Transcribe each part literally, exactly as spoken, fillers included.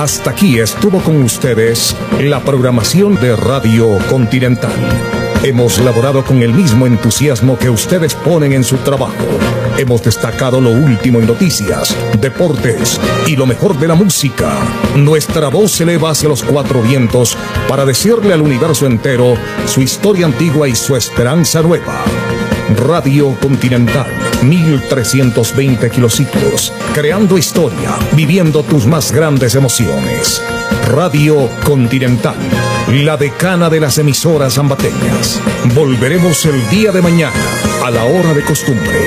Hasta aquí estuvo con ustedes la programación de Radio Continental. Hemos laborado con el mismo entusiasmo que ustedes ponen en su trabajo. Hemos destacado lo último en noticias, deportes y lo mejor de la música. Nuestra voz se eleva hacia los cuatro vientos para decirle al universo entero su historia antigua y su esperanza nueva. Radio Continental, mil trescientos veinte kilociclos, creando historia, viviendo tus más grandes emociones. Radio Continental, la decana de las emisoras ambateñas. Volveremos el día de mañana, a la hora de costumbre.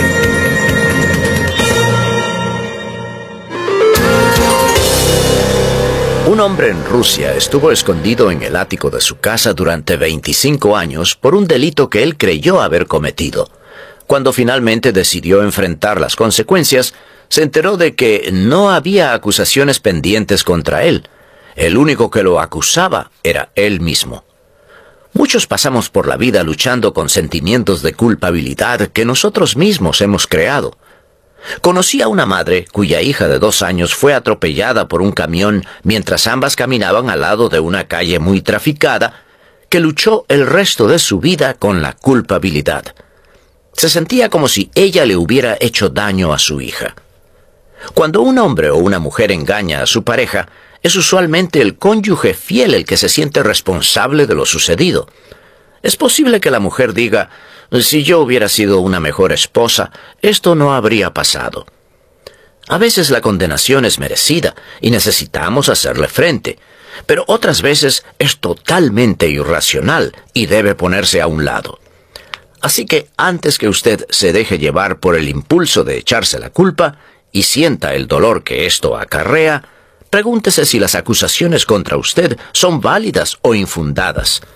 Un hombre en Rusia estuvo escondido en el ático de su casa durante veinticinco años por un delito que él creyó haber cometido. Cuando finalmente decidió enfrentar las consecuencias, se enteró de que no había acusaciones pendientes contra él. El único que lo acusaba era él mismo. Muchos pasamos por la vida luchando con sentimientos de culpabilidad que nosotros mismos hemos creado. Conocí a una madre cuya hija de dos años fue atropellada por un camión mientras ambas caminaban al lado de una calle muy traficada, que luchó el resto de su vida con la culpabilidad. Se sentía como si ella le hubiera hecho daño a su hija. Cuando un hombre o una mujer engaña a su pareja, es usualmente el cónyuge fiel el que se siente responsable de lo sucedido. Es posible que la mujer diga: si yo hubiera sido una mejor esposa, esto no habría pasado. A veces la condenación es merecida y necesitamos hacerle frente, pero otras veces es totalmente irracional y debe ponerse a un lado. Así que antes que usted se deje llevar por el impulso de echarse la culpa y sienta el dolor que esto acarrea, pregúntese si las acusaciones contra usted son válidas o infundadas.